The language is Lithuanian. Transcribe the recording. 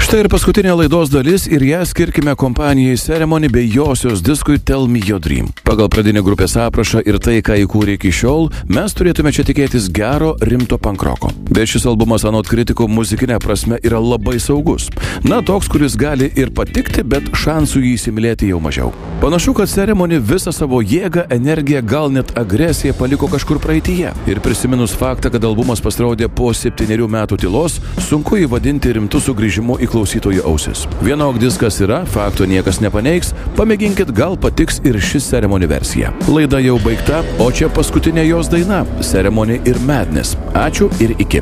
Štai ir paskutinė laidos dalis ir ją skirkime kompanijai Ceremony bei josios diskui Tell Me Your Dream. Pagal pradinį grupės aprašą ir tai, ką įkūrė iki šiol, mes turėtume čia tikėtis gero, rimto pankroko. Bet šis albumas anot kritikų muzikinė prasme yra labai saugus. Na, toks, kuris gali ir patikti, bet šansų jį įsimylėti jau mažiau. Panašu, kad Ceremony visą savo jėgą, energiją, gal net agresiją paliko kažkur praeityje. Ir prisiminus faktą, kad albumas pasirodė po 7 metų tylos, sunku įvadinti rimtų sugrįžimų į klausytojų ausis. Vienok diskas yra, fakto niekas nepaneigs, pamėginkit, gal patiks ir šis Ceremony versija. Laida jau baigta, o čia paskutinė jos daina – Ceremony ir Madness. Ačiū ir iki.